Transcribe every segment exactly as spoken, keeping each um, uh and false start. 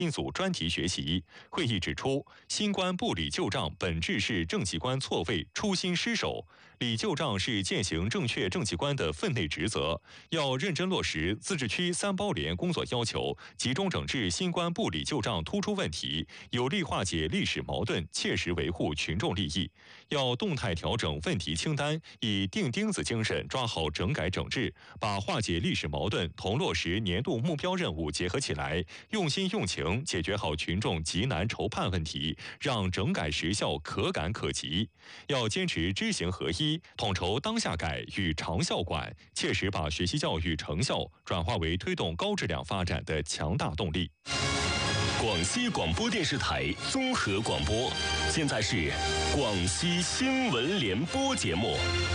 并组专题学习。会议指出，新官不理旧账本质是政绩官错位、初心失守，理旧账是践行正确政绩官的分内职责，要认真落实自治区三包联工作要求，集中整治新官不理旧账突出问题，有力化解历史矛盾，切实维护群众利益。要动态调整问题清单，以钉钉子精神抓好整改整治，把化解历史矛盾同落实年度目标任务结合起来，用心用情解决好群众急难愁盼问题，让整改实效可感可及。要坚持知行合一，统筹当下改与长效管，切实把学习教育成效转化为推动高质量发展的强大动力。 广西广播电视台综合广播，现在是广西新闻联播节目。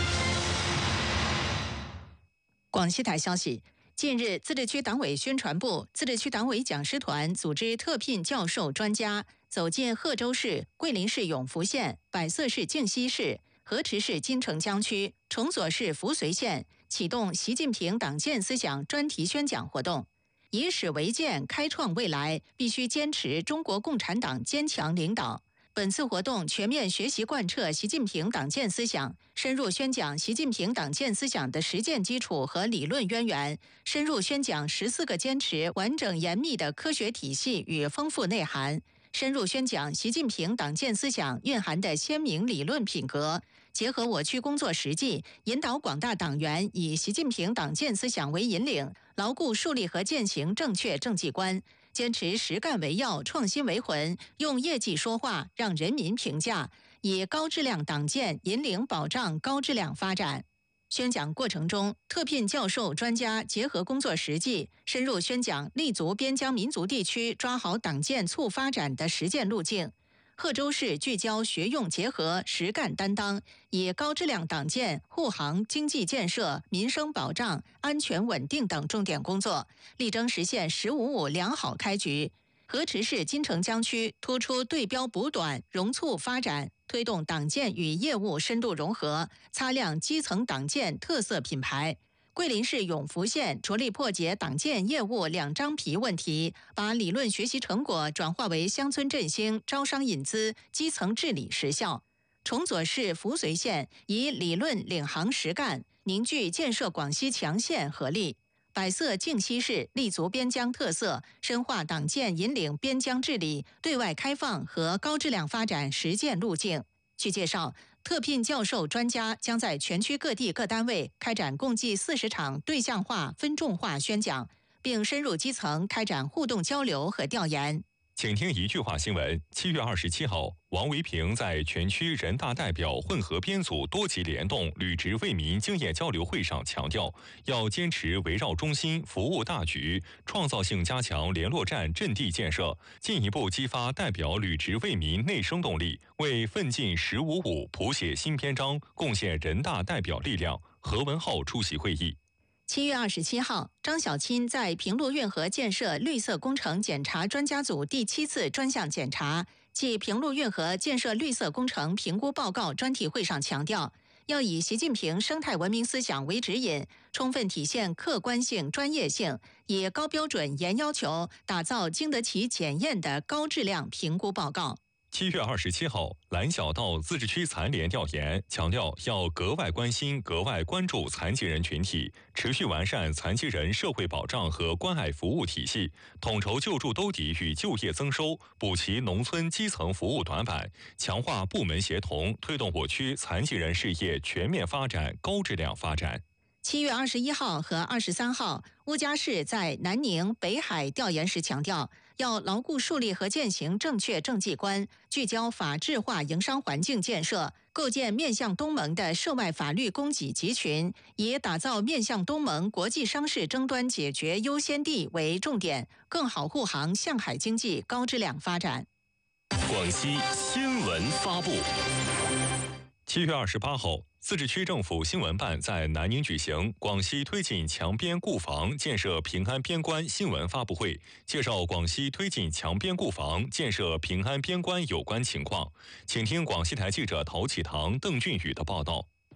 广西台消息，近日，自治区党委宣传部、自治区党委讲师团组织特聘教授专家走进贺州市、桂林市永福县、百色市靖西市、河池市金城江区、崇左市扶绥县，启动习近平党建思想专题宣讲活动。以史为鉴，开创未来，必须坚持中国共产党坚强领导。本次活动全面学习贯彻习近平党建思想，深入宣讲习近平党建思想的实践基础和理论渊源，深入宣讲十四个坚持完整严密的科学体系与丰富内涵，深入宣讲习近平党建思想蕴含的鲜明理论品格，结合我区工作实际，引导广大党员以习近平党建思想为引领，牢固树立和践行正确政绩观，坚持实干为要，创新为魂，用业绩说话，让人民评价，以高质量党建引领保障高质量发展。宣讲过程中，特聘教授专家结合工作实际，深入宣讲立足边疆民族地区抓好党建促发展的实践路径。贺州市聚焦学用结合、实干担当，以高质量党建护航经济建设、民生保障、安全稳定等重点工作，力争实现“十五五”良好开局。河池市金城江区突出对标补短，融促发展，推动党建与业务深度融合，擦亮基层党建特色品牌。桂林市永福县着力破解党建业务两张皮问题，把理论学习成果转化为乡村振兴、招商引资、基层治理实效。崇左市扶绥县以理论领航实干，凝聚建设广西强县合力。百色靖西市立足边疆特色，深化党建引领边疆治理、对外开放和高质量发展实践路径。据介绍，特聘教授专家将在全区各地各单位开展共计四十场对象化、分众化宣讲，并深入基层开展互动交流和调研。 请听一句话新闻。七月二十七号，王维平在全区人大代表混合编组多级联动履职为民经验交流会上强调，要坚持围绕中心、服务大局，创造性加强联络站阵地建设，进一步激发代表履职为民内生动力，为奋进“十五五”谱写新篇章，贡献人大代表力量。何文浩出席会议。 七月二十七号，张小钦在平陆运河建设绿色工程检查专家组第七次专项检查暨平陆运河建设绿色工程评估报告专题会上强调，要以习近平生态文明思想为指引，充分体现客观性、专业性，以高标准、严要求，打造经得起检验的高质量评估报告。 七月二十七号，蓝小道自治区残联调研强调，要格外关心、格外关注残疾人群体，持续完善残疾人社会保障和关爱服务体系，统筹救助兜底与就业增收，补齐农村基层服务短板，强化部门协同，推动我区残疾人事业全面发展、高质量发展。 七月二十一号和二十三号，乌家市在南宁、北海调研时强调，要牢固树立和践行正确政绩观，聚焦法治化营商环境建设，构建面向东盟的涉外法律供给集群，以打造面向东盟国际商事争端解决优先地为重点，更好护航向海经济高质量发展。 广西新闻发布。 七月二十八号，自治区政府新闻办在南宁举行广西推进强边固防建设平安边关新闻发布会，介绍广西推进强边固防建设平安边关有关情况。请听广西台记者陶启堂、邓俊宇的报道。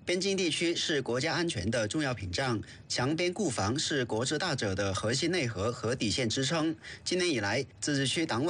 边境地区是国家安全的重要屏障，强边固防是国之大者的核心内核和底线支撑。今年以来，自治区党委